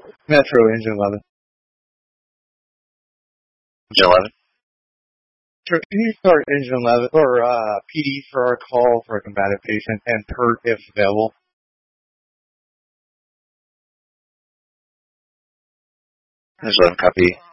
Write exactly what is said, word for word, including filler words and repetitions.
Metro Engine eleven. Engine eleven? Sure, can you start Engine eleven, or uh, P D for our call for a combative patient, and P E R T if available? Engine eleven, copy.